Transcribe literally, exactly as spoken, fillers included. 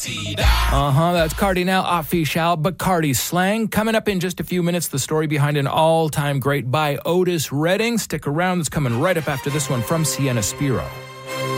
Uh-huh, that's Cardinal Offishall, Bacardi's Slang. Coming up in just a few minutes, the story behind an all-time great by Otis Redding. Stick around, it's coming right up after this one from Sienna Spiro.